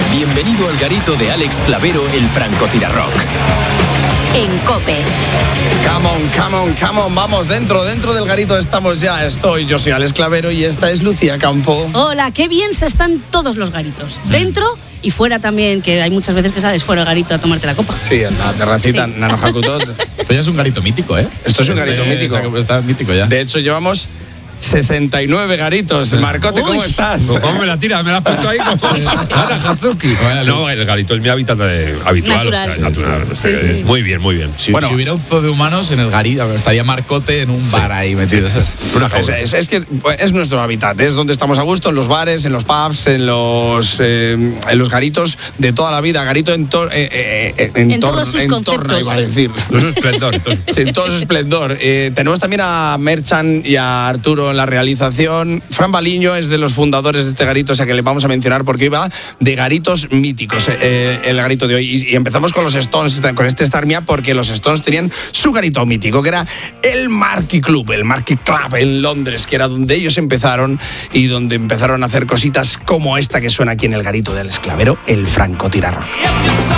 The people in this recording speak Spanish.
Bienvenido al garito de Alex Clavero, el francotirarrock. En COPE. Come on, vamos, dentro del garito estamos ya. Yo soy Alex Clavero y esta es Lucía Campo. Hola, qué bien se están todos los garitos. Dentro y fuera también, que hay muchas veces que sales fuera del garito a tomarte la copa. Sí, en la terracita, en Nanojacutot. Esto ya es un garito mítico, ¿eh? Esto es un garito mítico. Está mítico ya. De hecho, llevamos 69 garitos. Marcote, ¿cómo estás? ¿Cómo me la tiras? ¿Me la has puesto ahí como Ana Hatsuki? No, el garito es mi hábitat habitual. Natural. O sea, natural. Sí. Muy bien, muy bien. Si hubiera un zoo de humanos en el garito, estaría Marcote en un bar ahí metido. Es que es nuestro hábitat, es donde estamos a gusto, en los bares, en los pubs, en los garitos de toda la vida. Garito en todos sus conceptos. Iba a decir. En su esplendor. Sí, en todo su esplendor. Tenemos también a Merchan y a Arturo en la realización. Fran Baliño es de los fundadores de este garito, o sea que le vamos a mencionar porque iba de garitos míticos el garito de hoy. Y empezamos con los Stones, con este Start Me Up, porque los Stones tenían su garito mítico, que era el Marquee Club en Londres, que era donde ellos empezaron y donde empezaron a hacer cositas como esta que suena aquí en el garito del Alex Clavero, el francotirarrock.